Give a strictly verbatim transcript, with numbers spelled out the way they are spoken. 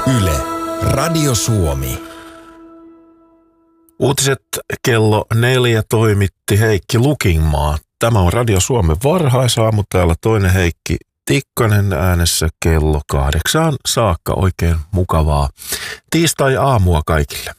Yle, Radio Suomi. Uutiset kello neljä toimitti Heikki Lukingmaa. Tämä on Radio Suomen varhaisaamu. Täällä toinen Heikki Tikkanen äänessä kello kahdeksaan saakka. Oikein mukavaa tiistai-aamua kaikille.